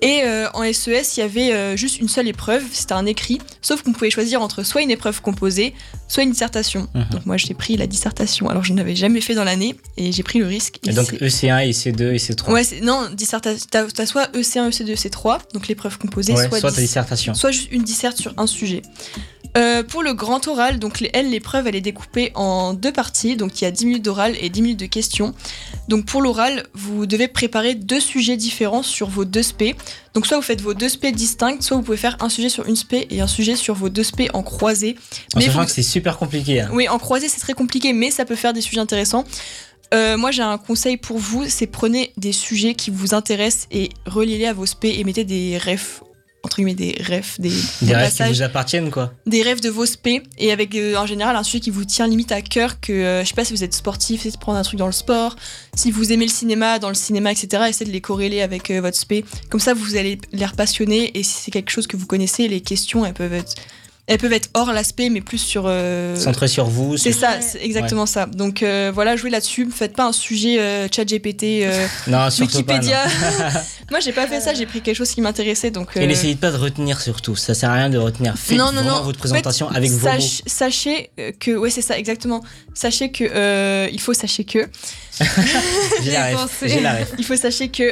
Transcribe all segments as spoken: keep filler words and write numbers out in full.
Et euh, en S E S, il y avait euh, juste une seule épreuve, c'était un écrit, sauf qu'on pouvait choisir entre soit une épreuve composée, soit une dissertation. Mmh. Donc moi, j'ai pris la dissertation, alors je n'avais jamais fait dans l'année, et j'ai pris le risque. Et, et donc c'est... E C un, E C deux, E C trois. Ouais, c'est... non, dissertation, t'as, t'as soit E C un, E C deux, E C trois, donc l'épreuve composée, ouais, soit, soit dis... ta dissertation. Soit juste une disserte sur un sujet. Euh, pour le grand oral, donc elle, l'épreuve, elle est découpée en deux parties. Donc il y a dix minutes d'oral et dix minutes de questions. Donc pour l'oral, vous devez préparer deux sujets différents sur vos deux spé. Donc soit vous faites vos deux spé distinctes, soit vous pouvez faire un sujet sur une spé et un sujet sur vos deux spé en croisée. En mais sachant vous... que c'est super compliqué. Hein. Oui, en croisée c'est très compliqué, mais ça peut faire des sujets intéressants. Euh, moi j'ai un conseil pour vous, c'est prenez des sujets qui vous intéressent et reliez-les à vos spé et mettez des refs, entre guillemets des refs, des, des, des rêves passages, qui vous appartiennent quoi. Des rêves de vos spé et avec euh, en général un sujet qui vous tient limite à cœur, que euh, je sais pas si vous êtes sportif, essayez de prendre un truc dans le sport, si vous aimez le cinéma, dans le cinéma, et cetera, essayez de les corréler avec euh, votre spé, comme ça vous allez les repassionner et si c'est quelque chose que vous connaissez, les questions elles peuvent être Elles peuvent être hors l'aspect, mais plus sur... Euh... Centré sur vous. C'est sur... ça, c'est exactement ouais. ça. Donc euh, voilà, jouez là-dessus. Faites pas un sujet euh, ChatGPT, euh, non, Wikipédia. Pas, non. Moi, j'ai pas fait ça, j'ai pris quelque chose qui m'intéressait. Donc, euh... Et n'essayez pas de retenir surtout. Ça sert à rien de retenir. Faites non, non, vraiment non. votre présentation en fait, avec vos sach- mots. Sachez que... Ouais, c'est ça, exactement. Sachez que... Euh, il faut sachez que... j'ai la ref. J'ai la ref. Il faut sachez que...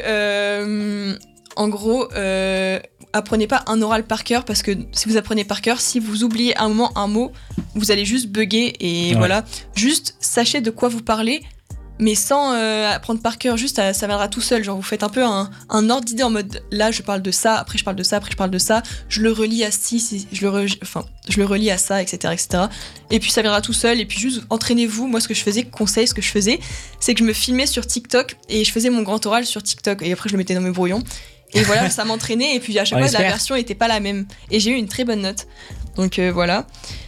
Euh, en gros... Euh, apprenez pas un oral par cœur parce que si vous apprenez par cœur, si vous oubliez un moment un mot, vous allez juste bugger et ouais. voilà. Juste sachez de quoi vous parlez, mais sans euh, apprendre par cœur. Juste ça, ça viendra tout seul. Genre vous faites un peu un, un ordre d'idée en mode là je parle de ça, après je parle de ça, après je parle de ça. Je le relie à ci, si, je le re, enfin je le relie à ça, et cetera, et cetera. Et puis ça viendra tout seul. Et puis juste entraînez-vous. Moi ce que je faisais, conseil, ce que je faisais, c'est que je me filmais sur TikTok et je faisais mon grand oral sur TikTok et après je le mettais dans mes brouillons. Et voilà, ça m'entraînait et puis à chaque On fois espère. la version était pas la même et j'ai eu une très bonne note. Donc euh, voilà.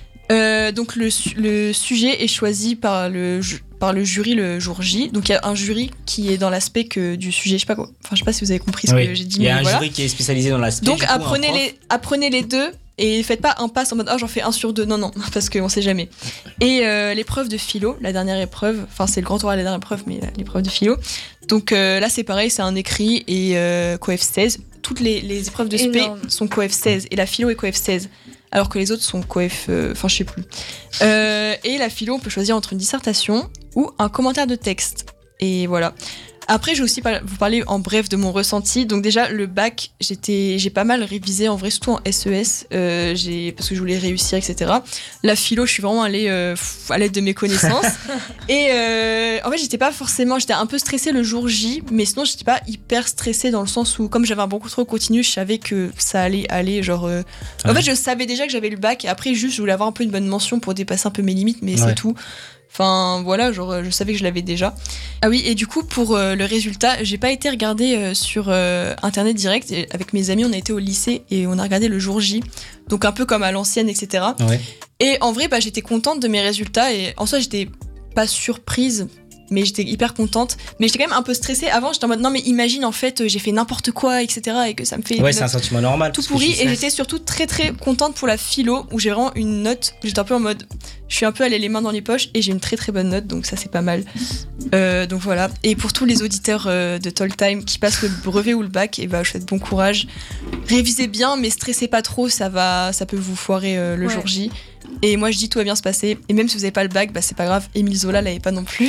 Euh, donc le, le sujet est choisi par le par le jury le jour J. Donc il y a un jury qui est dans l'aspect que du sujet, je sais pas quoi. Enfin je sais pas si vous avez compris ce oui. que j'ai dit. Il y a mais un voilà. jury qui est spécialisé dans l'aspect. Donc du coup, apprenez les apprenez les deux. Et faites pas un pass en mode « Oh, j'en fais un sur deux ». Non, non, parce qu'on sait jamais. Et euh, l'épreuve de philo, la dernière épreuve, enfin c'est le grand oral la dernière épreuve, mais l'épreuve de philo. Donc euh, là, c'est pareil, c'est un écrit et euh, coef seize. Toutes les, les épreuves de spé Énorme. sont coef seize. Et la philo est coef seize. Alors que les autres sont coef... Enfin, euh, je sais plus. Euh, et la philo, on peut choisir entre une dissertation ou un commentaire de texte. Et voilà. Après, je vais aussi vous parler en bref de mon ressenti. Donc déjà, le bac, j'étais, j'ai pas mal révisé, en vrai, surtout en S E S, euh, j'ai, parce que je voulais réussir, et cetera. La philo, je suis vraiment allée euh, à l'aide de mes connaissances. Et euh, en fait, j'étais pas forcément... J'étais un peu stressée le jour J, mais sinon, j'étais pas hyper stressée dans le sens où, comme j'avais un bon contrôle continu, je savais que ça allait aller, genre... Euh... En ouais. fait, je savais déjà que j'avais le bac, et après, juste, je voulais avoir un peu une bonne mention pour dépasser un peu mes limites, mais ouais. c'est tout. Enfin, voilà, genre, je savais que je l'avais déjà. Ah oui, et du coup, pour euh, le résultat, j'ai pas été regarder euh, sur euh, Internet direct. Et avec mes amis, on a été au lycée et on a regardé le jour J. Donc, un peu comme à l'ancienne, et cetera. Ouais. Et en vrai, bah, j'étais contente de mes résultats. Et en soi, j'étais pas surprise, mais j'étais hyper contente. Mais j'étais quand même un peu stressée. Avant, j'étais en mode, non, mais imagine, en fait, j'ai fait n'importe quoi, et cetera. Et que ça me fait... Ouais, c'est un sentiment normal. Tout pourri. Et j'étais surtout très, très contente pour la philo, où j'ai vraiment une note. J'étais un peu en mode... Je suis un peu allée les mains dans les poches et j'ai une très très bonne note, donc ça c'est pas mal. Euh, donc voilà. Et pour tous les auditeurs euh, de Talk Time qui passent le brevet ou le bac, et bah, je souhaite bon courage. Révisez bien, mais stressez pas trop, ça va, ça peut vous foirer euh, le ouais. jour J. Et moi je dis tout va bien se passer. Et même si vous avez pas le bac, bah c'est pas grave. Émile Zola l'avait pas non plus.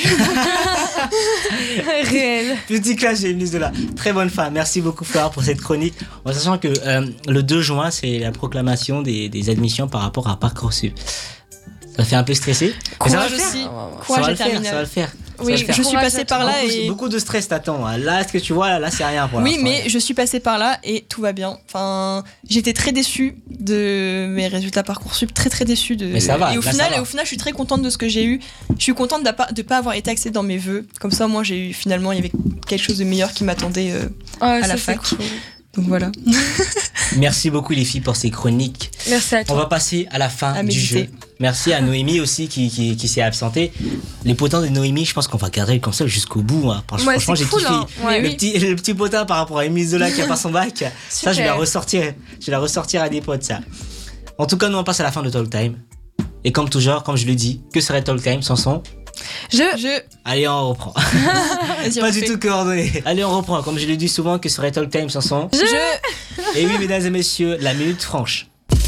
Réel. Petit clash j'ai Émile Zola. Très bonne femme. Merci beaucoup Flora pour cette chronique. En sachant que euh, le deux juin c'est la proclamation des, des admissions par rapport à Parcoursup. Ça fait un peu stressé. Courage aussi. Courage à terminale. Ça va le faire. Oui, je suis passée par là beaucoup, et beaucoup de stress t'attend. Là, ce que tu vois, là, là c'est rien pour oui, mais je suis passée par là et tout va bien. Enfin, j'étais très déçue de mes résultats Parcoursup, très très déçue de. Mais ça va. Et au là, final, ça va. Et au final, je suis très contente de ce que j'ai eu. Je suis contente de pas de pas avoir été acceptée dans mes vœux. Comme ça, moi, j'ai eu finalement, il y avait quelque chose de meilleur qui m'attendait euh, oh, à la fac. Cool. Donc voilà. Merci beaucoup les filles pour ces chroniques. Merci à toi. On va passer à la fin à du méditer. jeu. Merci à Noémie aussi qui, qui, qui s'est absentée. Les potins de Noémie, je pense qu'on va garder comme ça jusqu'au bout. Hein. Franchement, ouais, franchement j'ai cool, kiffé. Hein. Ouais, le, oui. petit, le petit potin par rapport à Émile Zola qui a pas son bac. Ça, je vais la ressortir. Je vais la ressortir à des potes, ça. En tout cas, nous on passe à la fin de Talk Time. Et comme toujours, comme je le dis, que serait Talk Time sans son Je. Je. Allez, on reprend. Vas-y, Pas on du fait. tout coordonné. Allez, on reprend. Comme je le dis souvent que sur Talk Time chanson. Je. Et oui, mesdames et messieurs, la minute franche.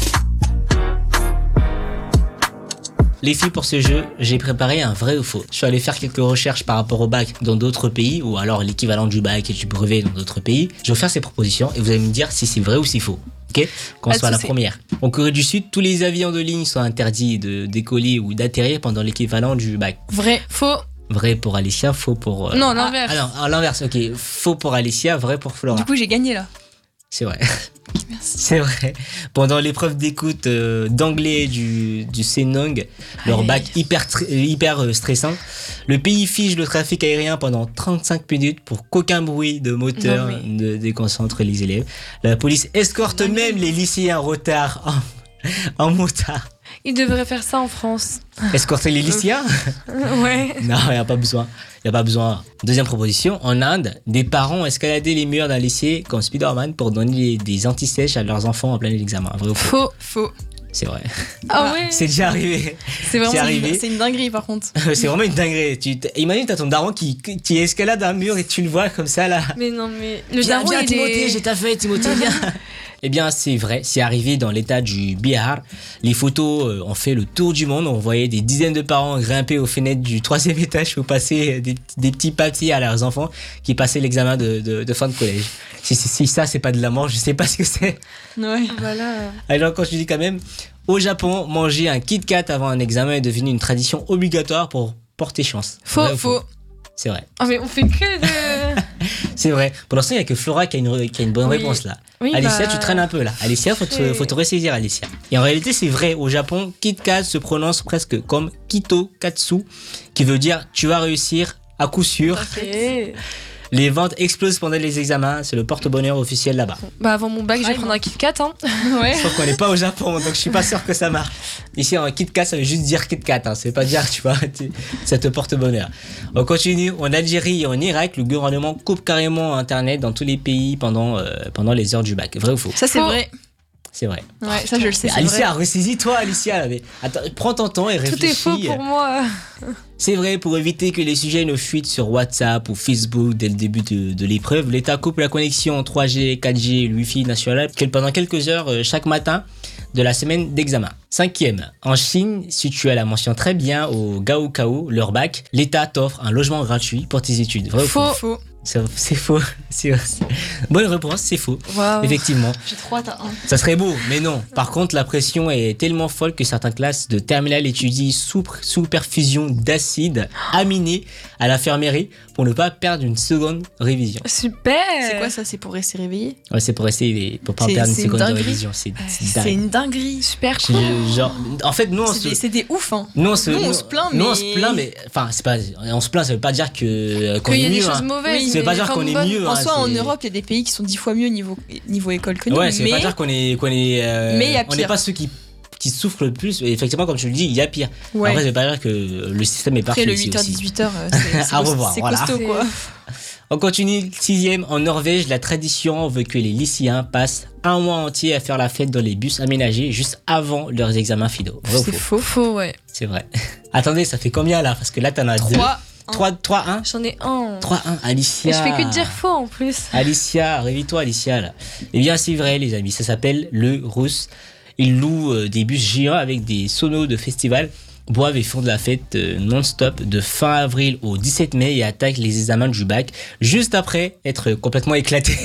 Les filles, pour ce jeu, j'ai préparé un vrai ou faux. Je suis allé faire quelques recherches par rapport au bac dans d'autres pays, ou alors l'équivalent du bac et du brevet dans d'autres pays. Je vais faire ces propositions et vous allez me dire si c'est vrai ou si faux. Ok ? Commençons par la première. En Corée du Sud, tous les avions de ligne sont interdits de décoller ou d'atterrir pendant l'équivalent du bac. Vrai. Faux. Vrai pour Alicia, faux pour... euh, Non, l'inverse. Ah non, à l'inverse, ok. Faux pour Alicia, vrai pour Flora. Du coup, j'ai gagné là. C'est vrai. Merci. C'est vrai. Pendant l'épreuve d'écoute euh, d'anglais du, du Senong, leur Aïe, bac aïe. hyper, tr- hyper euh, stressant, le pays fige le trafic aérien pendant trente-cinq minutes pour qu'aucun bruit de moteur Non, ne déconcentre les élèves. La police escorte Dingue. même les lycéens en retard en, en motard. Il devrait faire ça en France. Escorter les lycéens ? Ouais. Non, il n'y a pas besoin. Il n'y a pas besoin. Deuxième proposition, en Inde, des parents ont escaladé les murs d'un lycée comme Spider-Man pour donner des antisèches à leurs enfants en plein examen. Vrai ou faux ? Faux. Faux. C'est vrai. Ah ouais. C'est déjà arrivé. C'est vraiment. c'est arrivé. C'est une dinguerie par contre. C'est vraiment une dinguerie. Tu t- imagine, t'as ton daron qui, qui escalade un mur et tu le vois comme ça là. Mais non, mais le Viens, daron, viens, il Timothée, est. j'ai ta feuille, Timothée, viens. Eh bien, c'est vrai, c'est arrivé dans l'état du Bihar. Les photos euh, ont fait le tour du monde. On voyait des dizaines de parents grimper aux fenêtres du troisième étage pour passer des, des petits papiers à leurs enfants qui passaient l'examen de, de, de fin de collège. Si, si, si ça, c'est pas de l'amour, je sais pas ce que c'est. Ouais. Voilà. Alors, quand je dis quand même, au Japon, manger un Kit Kat avant un examen est devenu une tradition obligatoire pour porter chance. Faux, Vrai ou Faux. C'est vrai. Ah, mais on fait que de. C'est vrai. Pour l'instant, il n'y a que Flora qui a une, re- qui a une bonne Oui. réponse là. Oui, Alicia, bah, tu traînes un peu là. Alicia, faut te, c'est- faut te ressaisir, Alicia. Et en réalité, c'est vrai. Au Japon, Kit Kat se prononce presque comme Kito Katsu, qui veut dire tu vas réussir à coup sûr. Ok. Les ventes explosent pendant les examens. C'est le porte-bonheur officiel là-bas. Bah, avant mon bac, je vais Ouais, prendre moi. un Kit Kat, hein. Ouais. Sauf qu'on n'est pas au Japon, donc je suis pas sûr que ça marche. Ici, un Kit Kat, ça veut juste dire Kit Kat. Hein. Ça veut pas dire, tu vois, tu- ça te porte bonheur. On continue. En Algérie et en Irak, le gouvernement coupe carrément Internet dans tous les pays pendant, euh, pendant les heures du bac. Vrai ou faux ? Ça c'est Faux. vrai. C'est vrai. Ouais, ça je le sais. Mais c'est Alicia, vrai. ressaisis-toi, Alicia. là, mais attends, prends ton temps et Tout réfléchis. est faux pour moi. C'est vrai, pour éviter que les sujets ne fuitent sur WhatsApp ou Facebook dès le début de, de l'épreuve, l'État coupe la connexion trois G, quatre G et le Wi-Fi national pendant quelques heures euh, chaque matin de la semaine d'examen. Cinquième, en Chine, si tu as la mention très bien au Gaokao, leur bac, l'État t'offre un logement gratuit pour tes études. Vrai ou faux ? Faux. C'est c'est faux. C'est- Bonne réponse, c'est faux. Waouh. Effectivement. J'ai trois, t'as un. Ça serait beau, mais non. Par contre, la pression est tellement folle que certaines classes de terminale étudient sous, sous perfusion d'acide aminé à l'infirmerie pour ne pas perdre une seconde révision. Super. C'est quoi ça? C'est pour rester réveillé? Ouais, c'est pour rester, pour pas C'est- perdre une c'est une seconde de dinguerie. révision. C'est c'est C'est dingue. une dinguerie. Super Je- cool. genre, en fait, nous, on C'est se, des, c'est des ouf, hein. nous, on se, nous, on nous- se plaint, nous, on mais- se plaint, mais, enfin, c'est pas, on se plaint, ça veut pas dire que, qu'on Qu'il y est a des mieux, choses hein. mauvaises. Oui, ça veut pas mais dire qu'on comme est bonnes. mieux, En hein, soi, en c'est- Europe, il y a des pays qui sont dix fois mieux niveau, niveau école que nous. Ouais, ça veut mais pas dire qu'on est, qu'on est, euh, Mais il y a on n'est pire. pas ceux qui, qui souffrent le plus. Et effectivement, comme tu le dis, il y a pire. ouais. Après, ça veut pas dire que le système est parfait. Après, le ici huit heures aussi. dix-huit heures, c'est c'est À cost- revoir, c'est voilà. costaud, quoi. On continue, sixième, en Norvège, la tradition veut que les lycéens passent un mois entier à faire la fête dans les bus aménagés juste avant leurs examens finaux. Vrai ou C'est faux faux. Faux, ouais. C'est vrai. Attendez, ça fait combien là? Parce que là, t'en as deux. trois. trois, trois, un. J'en ai un. trois, un, Alicia. Et je fais que de dire faux en plus. Alicia, réveille-toi, Alicia, là. Eh bien, c'est vrai, les amis, ça s'appelle le Rousse. Ils louent euh, des bus géants avec des sonos de festival, boivent et font de la fête euh, non-stop de fin avril au dix-sept mai et attaquent les examens du bac juste après être complètement éclatés.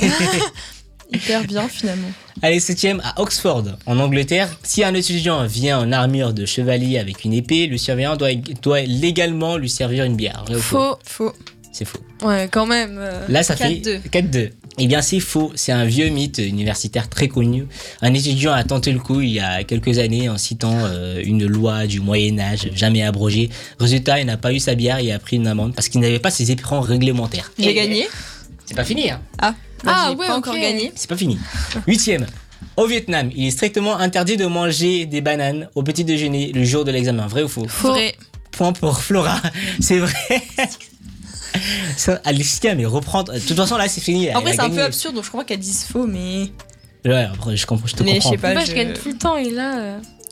Hyper bien, finalement. Allez, septième, à Oxford, en Angleterre, si un étudiant vient en armure de chevalier avec une épée, le surveillant doit, doit légalement lui servir une bière. Vrai ou faux? Faux. Faux. C'est faux. Ouais, quand même. euh. Là, ça quatre fait deux. quatre deux. Eh bien, c'est faux. C'est un vieux mythe universitaire très connu. Un étudiant a tenté le coup il y a quelques années en citant euh, une loi du Moyen-Âge jamais abrogée. Résultat, il n'a pas eu sa bière et a pris une amende parce qu'il n'avait pas ses éperons réglementaires. J'ai Et- gagné. C'est pas fini, hein. Ah, Ah, j'ai ouais, pas ok. encore gagné. C'est pas fini. Huitième. Au Vietnam, il est strictement interdit de manger des bananes au petit déjeuner le jour de l'examen. Vrai ou faux? Faux. Vrai. Point pour Flora. C'est vrai. Ça, Alicia, mais reprendre. De toute façon, là, c'est fini. En Elle vrai, a c'est un gagné. peu absurde, donc je crois qu'elle dise faux, mais. Ouais, après, je comprends, je te Mais je comprends. sais pas. Bah, je- je gagne tout le temps et là. euh,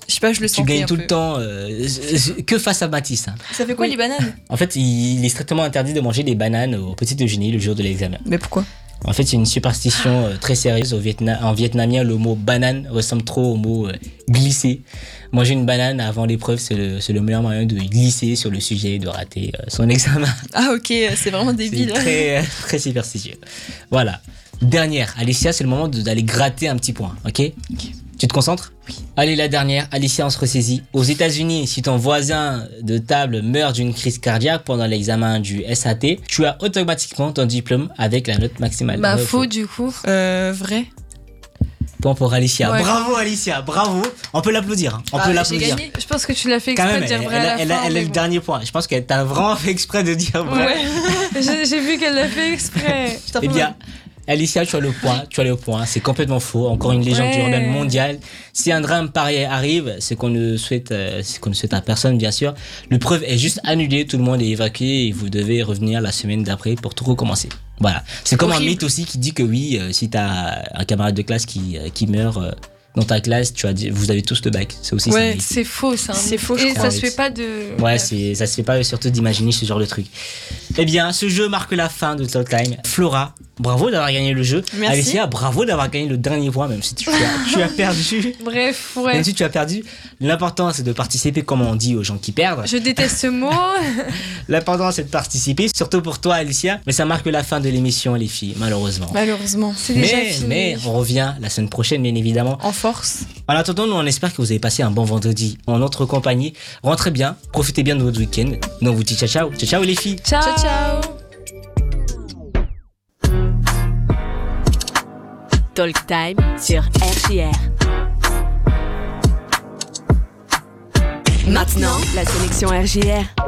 Je sais pas, je le Tu sentais gagnes un tout peu. le temps euh, que face à Mathis. Hein. Ça fait quoi Oui. les bananes? En fait, il est strictement interdit de manger des bananes au petit déjeuner le jour de l'examen. Mais pourquoi? En fait, c'est une superstition euh, très sérieuse. Au Vietnam, en vietnamien, le mot banane ressemble trop au mot euh, glisser. Manger une banane avant l'épreuve, c'est le, c'est le meilleur moyen de glisser sur le sujet et de rater euh, son examen. Ah ok, c'est vraiment C'est débile. très, euh, très superstitieux. Voilà. Dernière, Alicia, c'est le moment de- d'aller gratter un petit point, ok? Tu te concentres? Oui. Allez, la dernière, Alicia, on se ressaisit. Aux États-Unis, si ton voisin de table meurt d'une crise cardiaque pendant l'examen du S A T, tu as automatiquement ton diplôme avec la note maximale. Bah, Vrai ou faux, du coup. Euh, vrai. Point pour Alicia. Ouais. Bravo, Alicia, bravo. On peut l'applaudir. hein. On Ah, peut j'ai l'applaudir. gagné. Je pense que tu l'as fait Quand exprès même, de dire elle, vrai elle à a, la elle a- fin. elle a mais le bon. dernier point. Je pense qu'elle t'a vraiment fait exprès de dire vrai. Ouais. J'ai j'ai vu qu'elle l'a fait exprès. Putain, Eh pas bien, mal. Alicia, tu as le point, tu as le point. C'est complètement faux. Encore une légende Ouais. urbaine mondiale. Si un drame pareil arrive, c'est qu'on ne souhaite, euh, c'est qu'on ne souhaite à personne, bien sûr. L'épreuve est juste annulée, tout le monde est évacué et vous devez revenir la semaine d'après pour tout recommencer. Voilà. C'est comme un Horrible. mythe aussi qui dit que oui, euh, si t'as un camarade de classe qui, euh, qui meurt euh, dans ta classe, tu as dit, vous avez tous le bac. C'est aussi Ouais, ça. mythe. C'est faux, ça. C'est faux, je Et crois. ça se fait pas de. Ouais, c'est, ça se fait pas surtout d'imaginer ce genre de truc. Eh bien, ce jeu marque la fin de Talk Time. Flora, bravo d'avoir gagné le jeu. Merci. Alicia, bravo d'avoir gagné le dernier point, même si tu as, tu as perdu. Bref, ouais. Même si tu as perdu, l'important c'est de participer, comme on dit aux gens qui perdent. Je déteste ce mot. L'important c'est de participer, surtout pour toi, Alicia. Mais ça marque la fin de l'émission, les filles, malheureusement. Malheureusement. C'est déjà Mais, fini. mais on revient la semaine prochaine, bien évidemment. En force. En attendant, nous on espère que vous avez passé un bon vendredi en notre compagnie. Rentrez bien, profitez bien de votre week-end. Nous on vous dit ciao ciao. Ciao ciao les filles. Ciao. Ciao, ciao. Talk Time sur R J R. Maintenant, la sélection R J R.